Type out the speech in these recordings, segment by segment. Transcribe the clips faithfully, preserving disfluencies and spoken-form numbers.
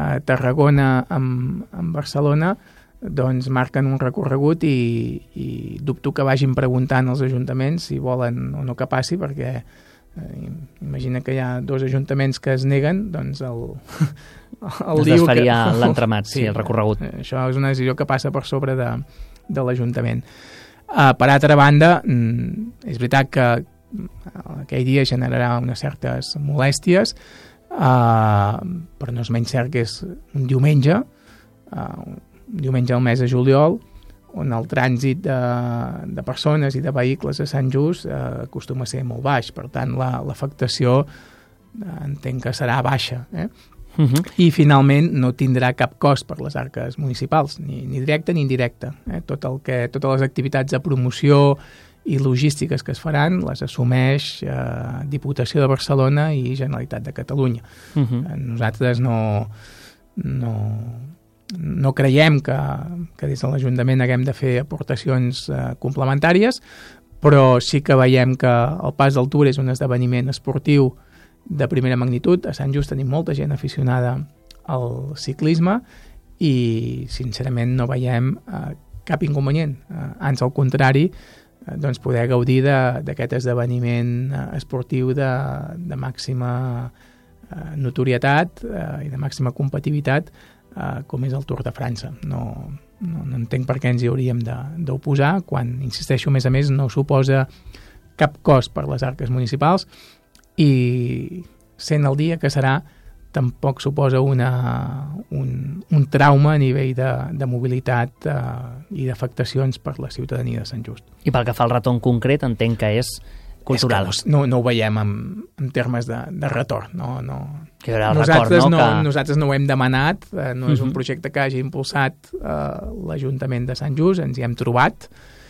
a Tarragona amb, amb Barcelona, doncs marquen un recorregut i, i dubto que vagin preguntant als ajuntaments si volen o no que passi, perquè eh, imagina que hi ha dos ajuntaments que es neguen, doncs el, el es desfaria que... l'entramat, sí, sí, el recorregut. Això és una decisió que passa per sobre de, de l'Ajuntament. Uh, per altra banda, és veritat que aquell dia generarà unes certes molèsties, uh, però no és menys cert que és un diumenge, uh, diumenge al mes de juliol, on el trànsit de, de persones i de vehicles a Sant Just eh, acostuma a ser molt baix. Per tant, la, l'afectació eh, entenc que serà baixa. Eh? Uh-huh. I, finalment, no tindrà cap cost per les arques municipals, ni, ni directe ni indirecte. Eh? Tot el que, totes les activitats de promoció i logístiques que es faran les assumeix eh, Diputació de Barcelona i Generalitat de Catalunya. Uh-huh. Eh, nosaltres no... no No creiem que, que des de l'Ajuntament haguem de fer aportacions eh, complementàries, però sí que veiem que el Pas del Tour és un esdeveniment esportiu de primera magnitud. A Sant Just tenim molta gent aficionada al ciclisme i, sincerament, no veiem eh, cap inconvenient. Eh, ans al contrari, eh, doncs poder gaudir d'aquest esdeveniment eh, esportiu de, de màxima eh, notorietat eh, i de màxima competitivitat, Uh, com és el Tour de França. No, no, no entenc per què ens hi hauríem d'oposar, quan, insisteixo, a més a més, no suposa cap cost per les arques municipals i, sent el dia que serà, tampoc suposa una, un, un trauma a nivell de, de mobilitat uh, i d'afectacions per la ciutadania de Sant Just. I pel que fa al retorn concret, entenc que és cultural. És que no, no ho veiem en, en termes de, de retorn. No, no. Que hi haurà el nosaltres, retorn, no? no Que... nosaltres no ho hem demanat, eh, no uh-huh. és un projecte que hagi impulsat eh, l'Ajuntament de Sant Just, ens hi hem trobat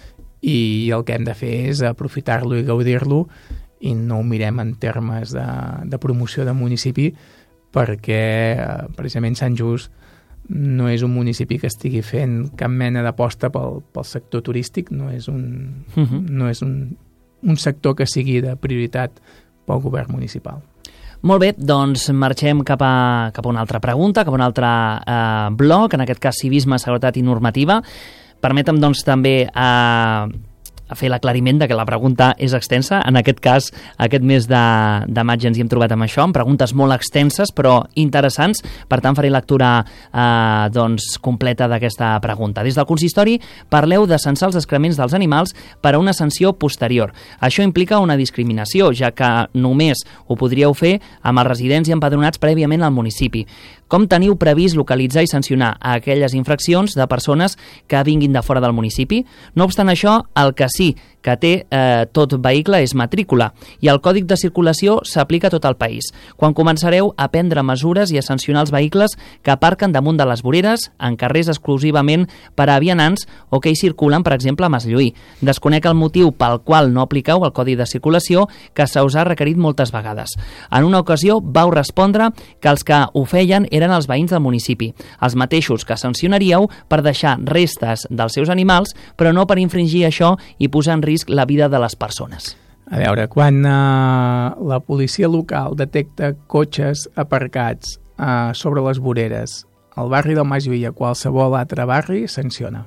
i el que hem de fer és aprofitar-lo i gaudir-lo i no ho mirem en termes de, de promoció de municipi, perquè eh, precisament Sant Just no és un municipi que estigui fent cap mena d'aposta pel, pel sector turístic, no és un, uh-huh. no és un un sector que sigui de prioritat pel govern municipal. Molt bé, doncs marxem cap a, cap a una altra pregunta, cap a un altre eh, bloc, en aquest cas civisme, seguretat i normativa. Permetem, doncs, també eh, a fer l'aclariment de que la pregunta és extensa. En aquest cas, aquest mes de, de maig ens hi hem trobat amb això, amb preguntes molt extenses però interessants. Per tant, faré lectura eh, doncs, completa d'aquesta pregunta. Des del consistori parleu de censar els excrements dels animals per a una sanció posterior. Això implica una discriminació, ja que només ho podríeu fer amb els residents i empadronats prèviament al municipi. Com teniu previst localitzar i sancionar a aquelles infraccions de persones que vinguin de fora del municipi? No obstant això, el que sí que té eh, tot vehicle és matrícula i el Còdic de Circulació s'aplica a tot el país. Quan començareu a prendre mesures i a sancionar els vehicles que aparquen damunt de les voreres, en carrers exclusivament per a vianants o que hi circulen, per exemple, a Masllui. Desconec el motiu pel qual no apliqueu el Codi de Circulació que se us ha requerit moltes vegades. En una ocasió vau respondre que els que ho feien eren els veïns del municipi, els mateixos que sancionaríeu per deixar restes dels seus animals, però no per infringir això i posar en risc la vida de les persones. A veure, quan uh, la policia local detecta cotxes aparcats uh, sobre les voreres al barri del Masllui a qualsevol altre barri, sanciona.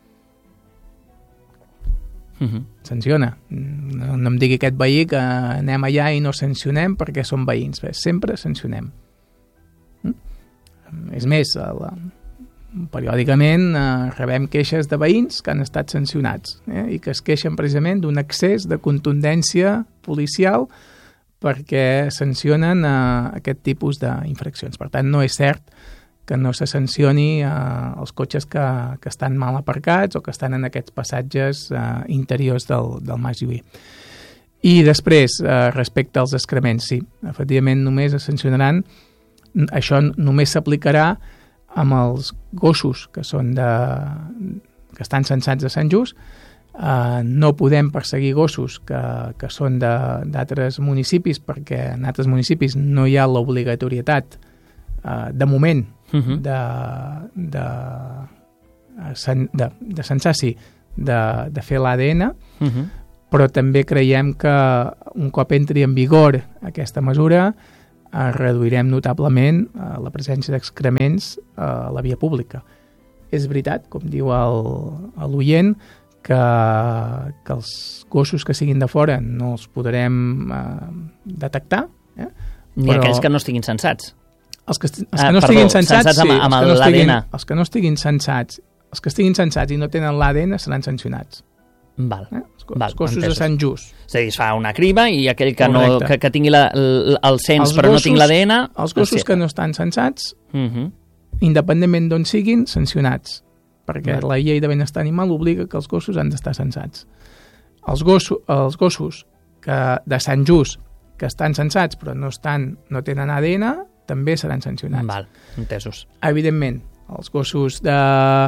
Uh-huh. Sanciona. No, no em digui aquest veí que anem allà i no sancionem perquè som veïns. Bé, sempre sancionem. Mm? És més, la... periòdicament eh, rebem queixes de veïns que han estat sancionats eh, i que es queixen precisament d'un excés de contundència policial perquè sancionen eh, aquest tipus d'infraccions. Per tant, no és cert que no se sancioni eh, els cotxes que, que estan mal aparcats o que estan en aquests passatges eh, interiors del, del Masllui. I després, eh, respecte als excrements, sí, efectivament només es sancionaran, això només s'aplicarà amb els gossos que són de, que estan censats a Sant Just. Uh, no podem perseguir gossos que, que són d'altres municipis perquè en altres municipis no hi ha l'obligatorietat uh, de moment uh-huh. de, de, de, de censar, sí, de, de fer l'A D N, uh-huh. però també creiem que un cop entri en vigor aquesta mesura eh, reduirem notablement eh, la presència d'excrements a la via pública. És veritat, com diu l'oient, que, que els gossos que siguin de fora no els podrem eh, detectar. Eh? Ni Però aquells que no estiguin censats. Els que, els que ah, no perdó, estiguin censats, censats amb, sí. amb Els que no l'A D N. estiguin, els que no estiguin censats, els que estiguin censats i no tenen l'A D N seran sancionats. Val. Eh? Els, Val, els gossos entesos. de Sant Just. És a dir, es fa una criba i aquell que, no, Correcte. que, que tingui la, el, el cens Els però gossos- no tinc l'A D N... Els gossos que no estan censats, Uh -huh. independentment d'on siguin, sancionats. Perquè Val. la llei de benestar animal obliga que els gossos han d'estar censats. Els, gossos, els gossos que, de Sant Just que estan censats però no, estan, no tenen A D N també seran sancionats. Val, entesos. Evidentment, els gossos de,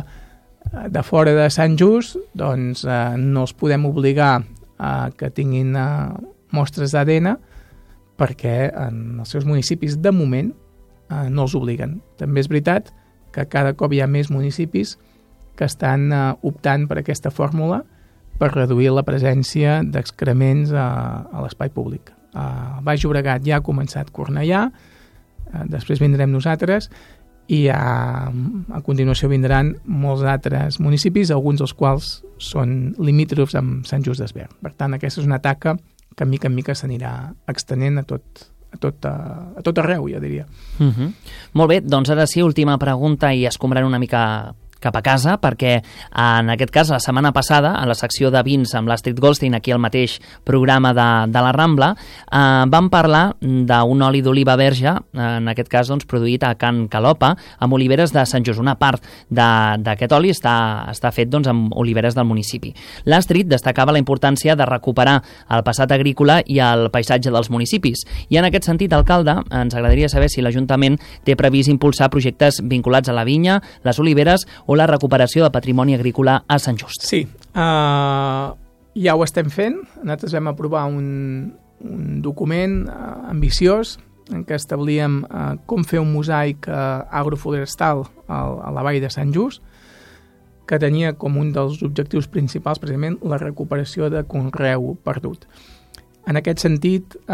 de fora de Sant Just doncs eh, no els podem obligar a que tinguin eh, mostres d'A D N perquè en els seus municipis de moment eh, no els obliguen. També és veritat que cada cop hi ha més municipis que estan eh, optant per aquesta fórmula per reduir la presència d'excrements a, a l'espai públic. A Baix Llobregat ja ha començat Cornellà, eh, després vindrem nosaltres i a, a continuació vindran molts altres municipis, alguns dels quals són limítrofs amb Sant Just Desvern. Per tant, aquesta és una taca que mica en mica s'anirà extenent a tot, a, tot, a, a tot arreu, jo diria. Uh -huh. Molt bé, doncs ara sí, última pregunta i escombrant una mica cap a casa, perquè en aquest cas la setmana passada, a la secció de vins amb l'Astrid Goldstein, aquí al mateix programa de, de la Rambla, eh, vam parlar d'un oli d'oliva verge, en aquest cas doncs, produït a Can Calopa, amb oliveres de Sant Just. Una part d'aquest oli està, està fet doncs, amb oliveres del municipi. L'Astrid destacava la importància de recuperar el passat agrícola i el paisatge dels municipis. I en aquest sentit, alcalde, ens agradaria saber si l'Ajuntament té previst impulsar projectes vinculats a la vinya, les oliveres o la recuperació de patrimoni agrícola a Sant Just. Sí, uh, ja ho estem fent. Nosaltres vam aprovar un, un document uh, ambiciós en què establíem uh, com fer un mosaic uh, agroforestal a, a la vall de Sant Just, que tenia com un dels objectius principals precisament la recuperació de conreu perdut. En aquest sentit, eh,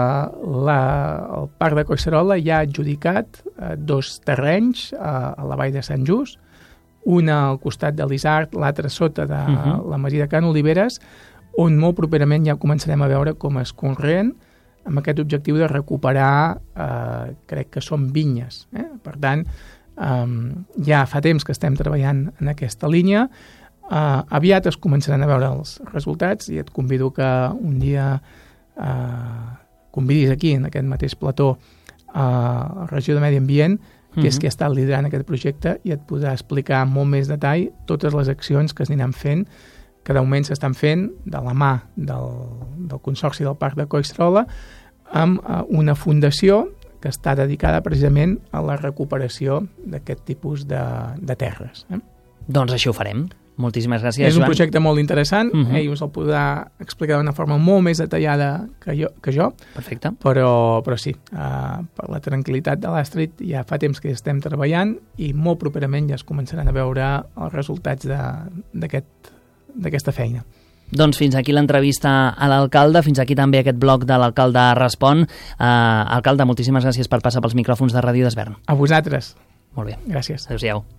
la, el Parc de Collserola ja ha adjudicat eh, dos terrenys eh, a la vall de Sant Just, una al costat de l'Isard, l'altra sota de uh -huh. la masia de Can Oliveres, on molt properament ja començarem a veure com es conreen amb aquest objectiu de recuperar, eh, crec que són vinyes. Eh? Per tant, eh, ja fa temps que estem treballant en aquesta línia. Uh, aviat es començaran a veure els resultats i et convido que un dia uh, convidis aquí, en aquest mateix plató, a uh, la regió de Medi Ambient, que és qui ha estat liderant aquest projecte, i et podrà explicar amb molt més detall totes les accions que es aniran fent, que de moment s'estan fent de la mà del, del Consorci del Parc de Collserola, amb uh, una fundació que està dedicada precisament a la recuperació d'aquest tipus de, de terres. Eh? Doncs així ho farem. Moltíssimes gràcies, És un Joan. projecte molt interessant, uh-huh. ell us el podrà explicar d'una forma molt més detallada que jo, que jo Perfecte. però, però sí, uh, per la tranquil·litat de l'Astrid ja fa temps que estem treballant i molt properament ja es començaran a veure els resultats d'aquesta aquest, feina. Doncs fins aquí l'entrevista a l'alcalde, fins aquí també aquest bloc de l'alcalde Respon. Uh, alcalde, moltíssimes gràcies per passar pels micròfons de Ràdio Desvern. A vosaltres. Molt bé. Gràcies. Adéu-siau.